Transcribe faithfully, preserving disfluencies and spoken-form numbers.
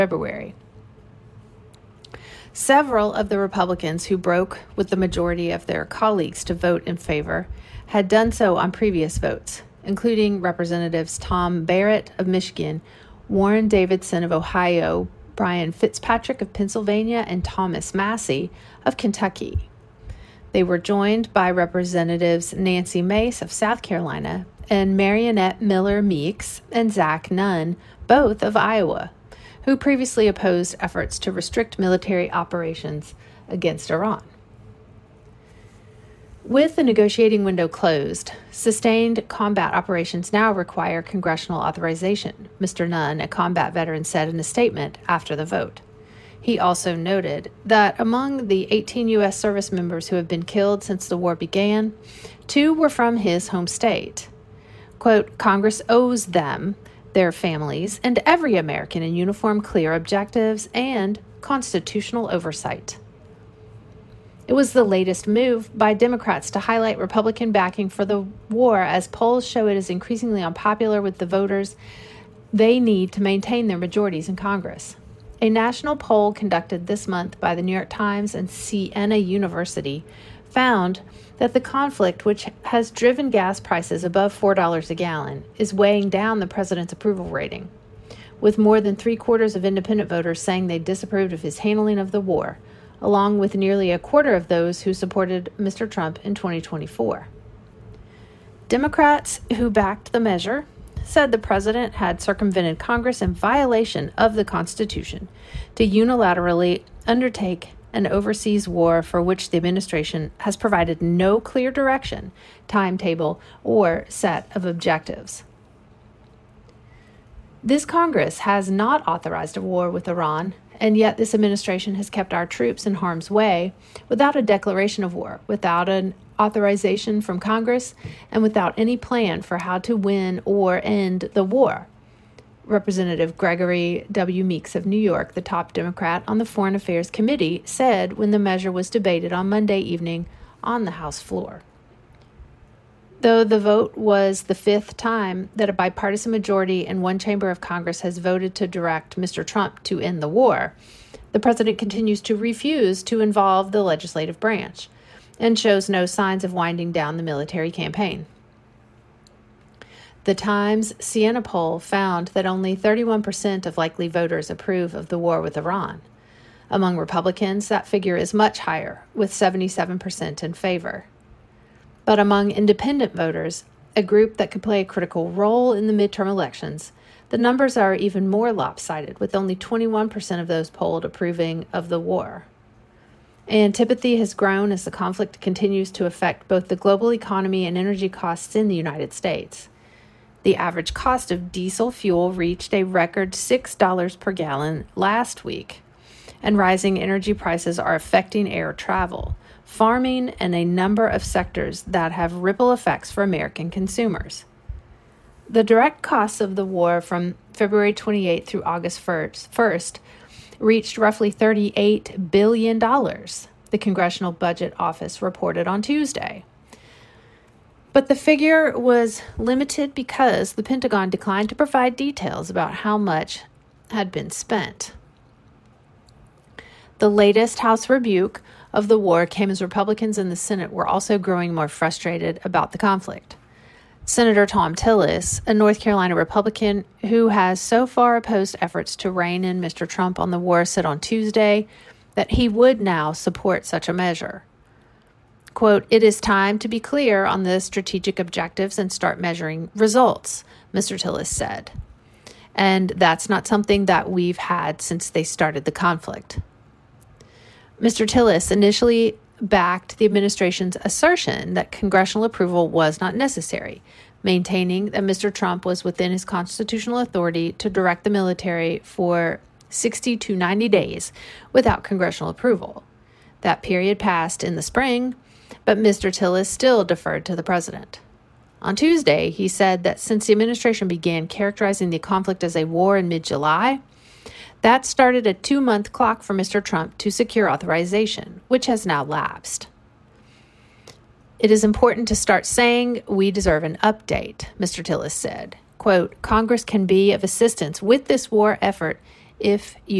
February. Several of the Republicans who broke with the majority of their colleagues to vote in favor had done so on previous votes, including Representatives Tom Barrett of Michigan, Warren Davidson of Ohio, Brian Fitzpatrick of Pennsylvania, and Thomas Massie of Kentucky. They were joined by Representatives Nancy Mace of South Carolina and Marionette Miller Meeks and Zach Nunn, both of Iowa, who previously opposed efforts to restrict military operations against Iran. With the negotiating window closed, sustained combat operations now require congressional authorization, Mister Nunn, a combat veteran, said in a statement after the vote. He also noted that among the eighteen U S service members who have been killed since the war began, two were from his home state. Quote, Congress owes them, their families, and every American in uniform clear objectives and constitutional oversight. It was the latest move by Democrats to highlight Republican backing for the war, as polls show it is increasingly unpopular with the voters they need to maintain their majorities in Congress. A national poll conducted this month by the New York Times and Siena University found that the conflict, which has driven gas prices above four dollars a gallon, is weighing down the president's approval rating, with more than three-quarters of independent voters saying they disapproved of his handling of the war, along with nearly a quarter of those who supported Mister Trump in twenty twenty-four. Democrats who backed the measure said the president had circumvented Congress in violation of the Constitution to unilaterally undertake an overseas war for which the administration has provided no clear direction, timetable, or set of objectives. This Congress has not authorized a war with Iran, and yet this administration has kept our troops in harm's way without a declaration of war, without an authorization from Congress, and without any plan for how to win or end the war, Representative Gregory W. Meeks of New York, the top Democrat on the Foreign Affairs Committee, said when the measure was debated on Monday evening on the House floor. Though the vote was the fifth time that a bipartisan majority in one chamber of Congress has voted to direct Mister Trump to end the war, the president continues to refuse to involve the legislative branch and shows no signs of winding down the military campaign. The Times Siena poll found that only thirty-one percent of likely voters approve of the war with Iran. Among Republicans, that figure is much higher, with seventy-seven percent in favor. But among independent voters, a group that could play a critical role in the midterm elections, the numbers are even more lopsided, with only twenty-one percent of those polled approving of the war. Antipathy has grown as the conflict continues to affect both the global economy and energy costs in the United States. The average cost of diesel fuel reached a record six dollars per gallon last week, and rising energy prices are affecting air travel, farming, and a number of sectors that have ripple effects for American consumers. The direct costs of the war from February twenty-eighth through August first reached roughly thirty-eight billion dollars, the Congressional Budget Office reported on Tuesday. But the figure was limited because the Pentagon declined to provide details about how much had been spent. The latest House rebuke of the war came as Republicans in the Senate were also growing more frustrated about the conflict. Senator Thom Tillis, a North Carolina Republican who has so far opposed efforts to rein in Mister Trump on the war, said on Tuesday that he would now support such a measure. Quote, "It is time to be clear on the strategic objectives and start measuring results," Mister Tillis said. And that's not something that we've had since they started the conflict. Mister Tillis initially backed the administration's assertion that congressional approval was not necessary, maintaining that Mister Trump was within his constitutional authority to direct the military for sixty to ninety days without congressional approval. That period passed in the spring, but Mister Tillis still deferred to the president. On Tuesday, he said that since the administration began characterizing the conflict as a war in mid-July, that started a two-month clock for Mister Trump to secure authorization, which has now lapsed. "It is important to start saying we deserve an update," Mister Tillis said. Quote, "Congress can be of assistance with this war effort if you